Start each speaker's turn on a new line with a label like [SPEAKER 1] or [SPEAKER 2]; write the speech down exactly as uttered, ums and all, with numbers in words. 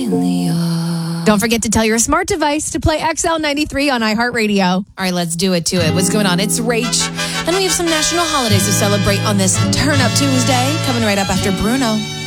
[SPEAKER 1] Don't forget to tell your smart device to play X L ninety-three on iHeartRadio.
[SPEAKER 2] All right, let's do it to it. What's going on? It's Rach, and we have some national holidays to celebrate on this Turn Up Tuesday, coming right up after Bruno.